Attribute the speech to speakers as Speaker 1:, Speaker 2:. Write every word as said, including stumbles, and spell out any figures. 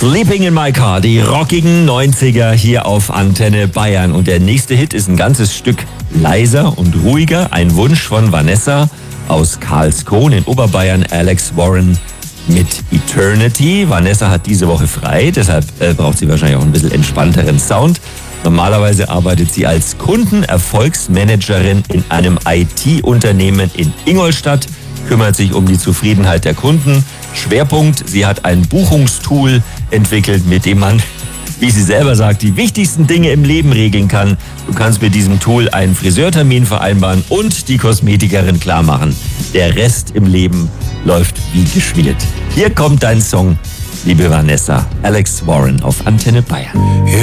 Speaker 1: Sleeping in my car, die rockigen neunziger hier auf Antenne Bayern. Und der nächste Hit ist ein ganzes Stück leiser und ruhiger. Ein Wunsch von Vanessa aus Karlskron in Oberbayern, Alex Warren mit Eternity. Vanessa hat diese Woche frei, deshalb äh, braucht sie wahrscheinlich auch ein bisschen entspannteren Sound. Normalerweise arbeitet sie als Kundenerfolgsmanagerin in einem I T-Unternehmen in Ingolstadt, kümmert sich um die Zufriedenheit der Kunden. Schwerpunkt, sie hat ein Buchungstool entwickelt, mit dem man, wie sie selber sagt, die wichtigsten Dinge im Leben regeln kann. Du kannst mit diesem Tool einen Friseurtermin vereinbaren und die Kosmetikerin klar machen. Der Rest im Leben läuft wie geschmiert. Hier kommt dein Song, liebe Vanessa. Alex Warren auf Antenne Bayern.